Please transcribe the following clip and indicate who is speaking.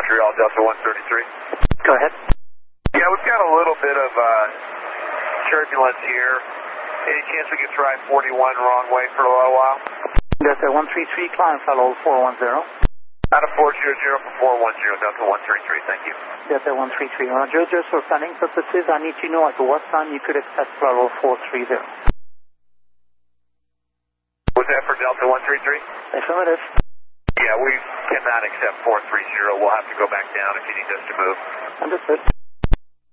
Speaker 1: Montreal, Delta 133.
Speaker 2: Go ahead.
Speaker 1: Yeah, we've got a little bit of turbulence here. Any chance we could try 41 wrong way for a little while?
Speaker 2: Delta 133, climb follow 410.
Speaker 1: Out of 400 for 410, Delta 133, thank you.
Speaker 2: Delta 133, Roger. Just for planning purposes, I need to know at what time you could accept follow 430.
Speaker 1: Was that for Delta 133?
Speaker 2: Affirmative.
Speaker 1: Yeah, we cannot accept 430. We'll have to go back down if you need us to move.
Speaker 2: Understood.